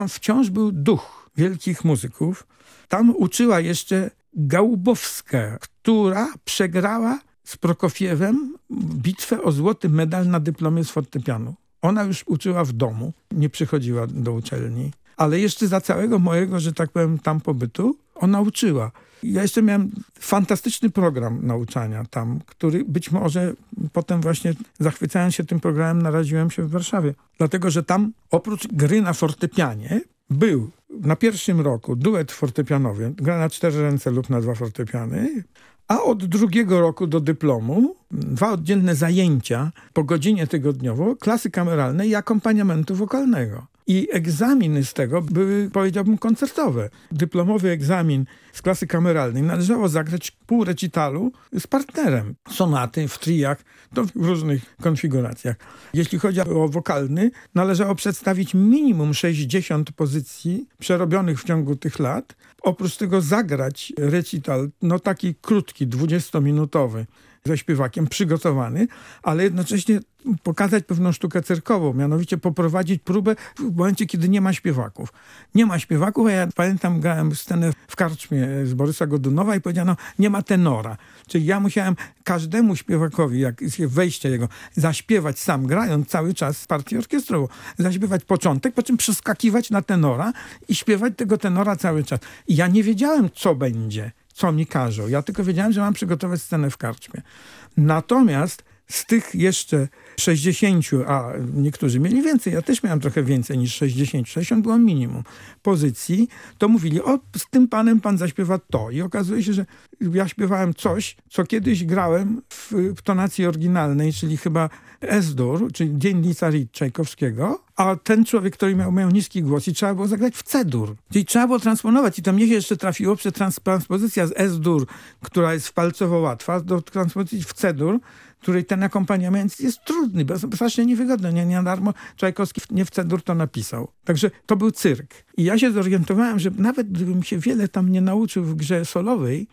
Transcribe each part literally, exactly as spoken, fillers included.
Wciąż był duch wielkich muzyków. Tam uczyła jeszcze Gałubowska, która przegrała z Prokofiewem bitwę o złoty medal na dyplomie z fortepianu. Ona już uczyła w domu, nie przychodziła do uczelni. Ale jeszcze za całego mojego, że tak powiem, tam pobytu, ona uczyła. Ja jeszcze miałem fantastyczny program nauczania tam, który być może potem właśnie zachwycając się tym programem naraziłem się w Warszawie. Dlatego, że tam oprócz gry na fortepianie był na pierwszym roku duet fortepianowy, gra na cztery ręce lub na dwa fortepiany, a od drugiego roku do dyplomu dwa oddzielne zajęcia po godzinie tygodniowo klasy kameralnej i akompaniamentu wokalnego. I egzaminy z tego były, powiedziałbym, koncertowe. Dyplomowy egzamin z klasy kameralnej należało zagrać pół recitalu z partnerem. Sonaty w triach, to w różnych konfiguracjach. Jeśli chodzi o wokalny, należało przedstawić minimum sześćdziesiąt pozycji przerobionych w ciągu tych lat. Oprócz tego zagrać recital, no taki krótki, dwudziestominutowy, ze śpiewakiem przygotowany, ale jednocześnie pokazać pewną sztukę cyrkową, mianowicie poprowadzić próbę w momencie, kiedy nie ma śpiewaków. Nie ma śpiewaków, a ja pamiętam, grałem scenę w karczmie z Borysa Godunowa i powiedziano, nie ma tenora. Czyli ja musiałem każdemu śpiewakowi, jak wejście jego, zaśpiewać sam, grając cały czas partię orkiestrową. Zaśpiewać początek, po czym przeskakiwać na tenora i śpiewać tego tenora cały czas. I ja nie wiedziałem, co będzie, co mi każą. Ja tylko wiedziałem, że mam przygotować scenę w karczmie. Natomiast z tych jeszcze sześćdziesięciu, a niektórzy mieli więcej, ja też miałem trochę więcej niż sześćdziesiąt, sześćdziesiąt było minimum pozycji, to mówili, o, z tym panem pan zaśpiewa to. I okazuje się, że ja śpiewałem coś, co kiedyś grałem w, w tonacji oryginalnej, czyli chyba Es-dur, czyli Dzień Lica Rit Czajkowskiego, a ten człowiek, który miał, miał niski głos i trzeba było zagrać w C-dur. Czyli trzeba było transponować i to mnie się jeszcze trafiło przez transpozycja z Es-dur, która jest palcowo łatwa, do transpozycji w C-dur, której ten akompaniament jest trudny, bo strasznie niewygodny. Nie, nie darmo Czajkowski nie w C-dur to napisał. Także to był cyrk. I ja się zorientowałem, że nawet gdybym się wiele tam nie nauczył w grze solowej,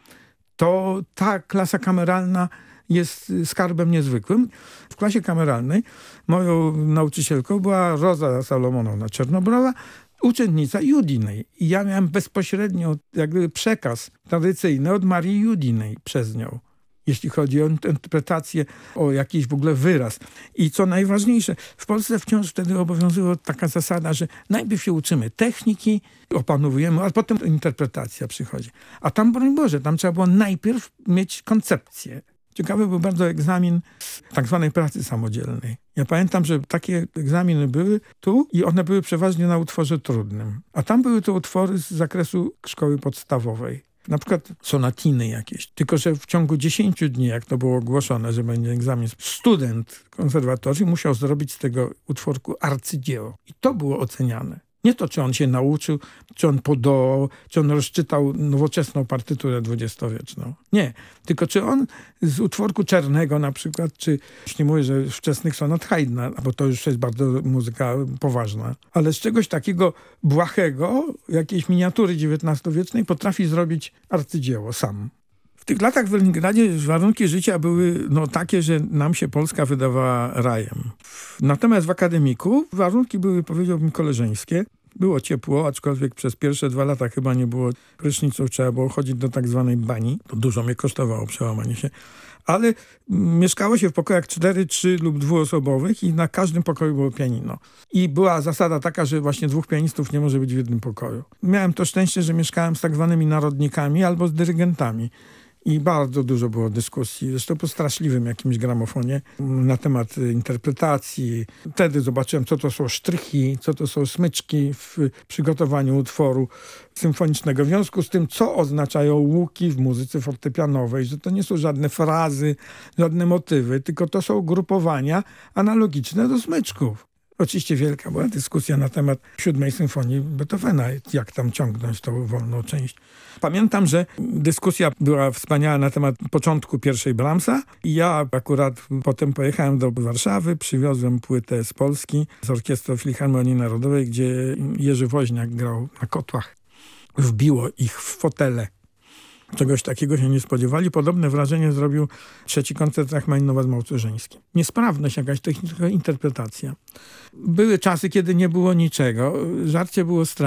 to ta klasa kameralna jest skarbem niezwykłym. W klasie kameralnej moją nauczycielką była Roza Salomonowna Czernobrowa, uczennica Judinej. I ja miałem bezpośrednio jak gdyby przekaz tradycyjny od Marii Judinej przez nią, jeśli chodzi o interpretację, o jakiś w ogóle wyraz. I co najważniejsze, w Polsce wciąż wtedy obowiązywała taka zasada, że najpierw się uczymy techniki, opanowujemy, a potem interpretacja przychodzi. A tam, broń Boże, tam trzeba było najpierw mieć koncepcję. Ciekawy był bardzo egzamin z tak zwanej pracy samodzielnej. Ja pamiętam, że takie egzaminy były tu i one były przeważnie na utworze trudnym. A tam były to utwory z zakresu szkoły podstawowej. Na przykład sonatiny jakieś. Tylko że w ciągu dziesięciu dni, jak to było ogłoszone, że będzie egzamin, student konserwatorii musiał zrobić z tego utworku arcydzieło. I to było oceniane. Nie to, czy on się nauczył, czy on podołał, czy on rozczytał nowoczesną partyturę dwudziestowieczną. Nie. Tylko czy on z utworku Czernego na przykład, czy już nie mówię, że wczesnych sonat Haydna, bo to już jest bardzo muzyka poważna, ale z czegoś takiego błahego, jakiejś miniatury dziewiętnastowiecznej potrafi zrobić arcydzieło sam. W tych latach w Leningradzie warunki życia były no, takie, że nam się Polska wydawała rajem. Natomiast w akademiku warunki były, powiedziałbym, koleżeńskie. Było ciepło, aczkolwiek przez pierwsze dwa lata chyba nie było pryszniców, trzeba było chodzić do tak zwanej bani. To dużo mnie kosztowało przełamanie się. Ale mieszkało się w pokojach cztery, trzy lub dwuosobowych i na każdym pokoju było pianino. I była zasada taka, że właśnie dwóch pianistów nie może być w jednym pokoju. Miałem to szczęście, że mieszkałem z tak zwanymi narodnikami albo z dyrygentami. I bardzo dużo było dyskusji, zresztą po straszliwym jakimś gramofonie na temat interpretacji. Wtedy zobaczyłem, co to są sztrychy, co to są smyczki w przygotowaniu utworu symfonicznego. W związku z tym, co oznaczają łuki w muzyce fortepianowej, że to nie są żadne frazy, żadne motywy, tylko to są grupowania analogiczne do smyczków. Oczywiście wielka była dyskusja na temat siódmej symfonii Beethovena, jak tam ciągnąć tą wolną część. Pamiętam, że dyskusja była wspaniała na temat początku pierwszej Brahmsa i ja akurat potem pojechałem do Warszawy, przywiozłem płytę z Polski, z Orkiestrą Filharmonii Narodowej, gdzie Jerzy Woźniak grał na kotłach. Wbiło ich w fotele. czegoś takiego się nie spodziewali. Podobne wrażenie zrobił trzeci koncert Rachmaninowa z Małturzyńskim. Niesprawność, jakaś techniczna interpretacja. Były czasy, kiedy nie było niczego. Żarcie było straszne.